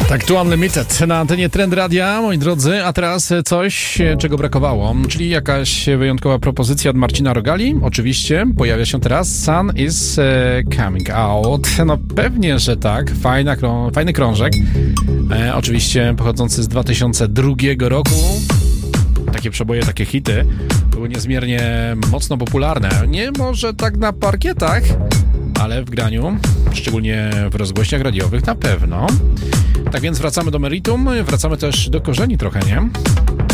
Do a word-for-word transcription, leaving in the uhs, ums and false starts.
Tak, tu Unlimited na antenie Trend Radia, moi drodzy, a teraz coś, czego brakowało, czyli jakaś wyjątkowa propozycja od Marcina Rogali. Oczywiście pojawia się teraz Sun is Coming Out. No pewnie, że tak, Fajna, fajny krążek, e, oczywiście pochodzący z dwa tysiące drugiego roku. Takie przeboje, takie hity były niezmiernie mocno popularne. Nie może tak na parkietach, ale w graniu, szczególnie w rozgłośniach radiowych na pewno. Tak więc wracamy do meritum, wracamy też do korzeni trochę, nie?